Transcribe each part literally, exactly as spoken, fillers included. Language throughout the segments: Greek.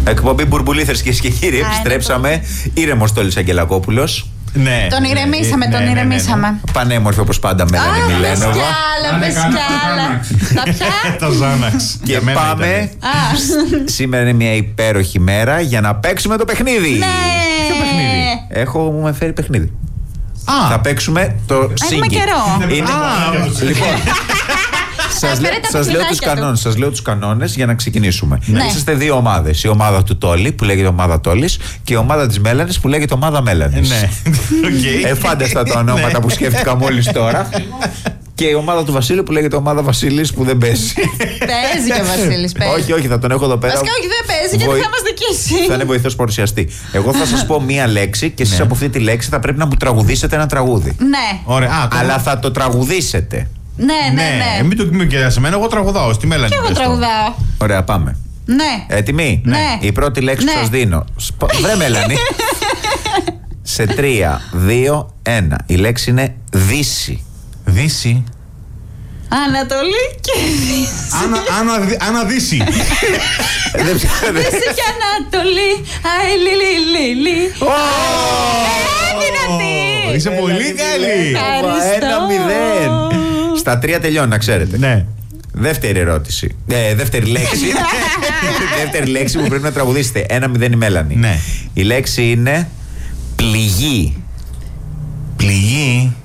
Εκπομπή Μπουρμπουλήθρες, κυρίες και κύριοι. Επιστρέψαμε. Ήρεμος Τόλης Αγγελακόπουλος. Ναι. Τον ηρεμήσαμε, ναι, τον ναι, ναι, ηρεμήσαμε. ναι. Πανέμορφη όπως πάντα Μέλανη Μιλένοβα. Πες κι άλλα, πες κι άλλα. Τα πια. Το Ζάναξ. Και πάμε. Σήμερα είναι μια υπέροχη μέρα για να παίξουμε το παιχνίδι. Ναι. Ποιο παιχνίδι? Έχω μου με φέρει παιχνίδι. Α, Θα παίξουμε το Έχουμε Singing. καιρό. Είναι... Α, Λοιπόν, σας, λέ- φέρε τα σας λέω τους παιχνιδάκια του. κανόνες, σας λέω τους κανόνες για να ξεκινήσουμε. Ναι. Είσαστε δύο ομάδες. Η ομάδα του Τόλη που λέγεται ομάδα Τόλης και η ομάδα της Μέλανης που λέγεται ομάδα Μέλανης. ναι. Οκ. Εφάνταστα τα ονόματα Ναι. που σκέφτηκα μόλις τώρα. Και η ομάδα του Βασίλη που λέγεται ομάδα Βασίλης που δεν παίζει. Παίζει και ο Βασίλης, παίζει. Όχι, όχι, θα τον έχω εδώ πέρα. Βασικά όχι, δεν παίζει γιατί Βοη- θα μας δικήσει. Θα είναι βοηθός παρουσιαστή. Εγώ θα σας πω μία λέξη και εσείς Ναι. από αυτή τη λέξη θα πρέπει να μου τραγουδήσετε ένα τραγούδι. Ναι, Ωραία. Α, το- Αλλά θα το τραγουδήσετε. ναι, ναι, ναι. Μην το μην και σε μένα, εγώ τραγουδάω. Στη Μέλανη. Και εγώ πες το. τραγουδάω. Ωραία, πάμε. Ναι. Έτοιμοι? Ναι. Η πρώτη λέξη που Ναι. σας δίνω. Σπο- Βρε Μέλανη. Σε τρία, δύο, ένα. Η λέξη είναι Δύση. Δύση. Ανατολή και Δύση. Άνα, άνα, δι- αναδύση. Δεν Δύση και Ανατολή. Αϊ, λι, λι, λι, λι. Ε, δυνατή. Είσαι πολύ καλή. Ευχαριστώ. Ένα μηδέν. Στα τρία τελειώνει, να ξέρετε. Ναι. Δεύτερη ερώτηση. Ε, δεύτερη λέξη. Δεύτερη λέξη που πρέπει να τραγουδήσετε. Ένα μηδέν η Μέλανη. Ναι. Η λέξη είναι πληγή. Πληγή.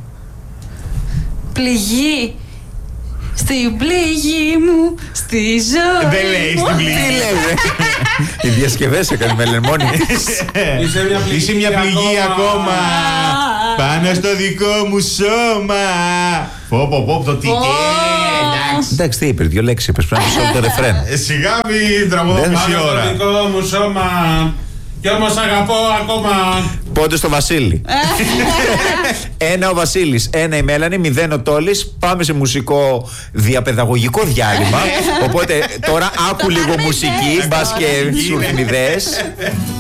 Πληγή. Στην πληγή μου, στη ζωή Δεν λέει μου. στην Τι πληγή. λέτε? Οι διασκευές έκανε με μόνη της. Είσαι μια πληγή, Είσαι μια πληγή ακόμα. Πάνω στο δικό μου σώμα. Πω πω πω το τι Πω. εντάξει. Εντάξει, τι είπε, δύο λέξεις είπες. Πρέπει να πεις όλο το ρεφρέν. Ε, Σιγά μην τραγουδώ Δεν- μισή Πάνω στο ώρα. δικό μου σώμα. Κι όμως αγαπώ ακόμα. Πόντε στο Βασίλη. Ένα ο Βασίλης, ένα η Μέλανη, μηδέν ο Τόλης. Πάμε σε μουσικό διαπαιδαγωγικό διάλειμμα. Οπότε τώρα άκου λίγο μουσική, μπας και σου έρθουν ιδέες.